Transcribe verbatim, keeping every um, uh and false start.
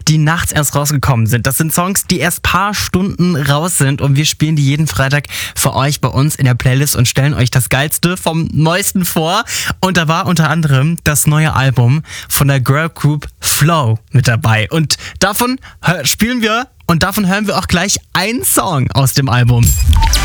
die nachts erst rausgekommen sind. Das sind Songs, die erst paar Stunden raus sind und wir spielen die jeden Freitag für euch bei uns in der Playlist und stellen euch das Geilste vom Neuesten vor. Und da war unter anderem das neue Album von der Girl Group Flow mit dabei. Und davon spielen wir und davon hören wir auch gleich einen Song aus dem Album.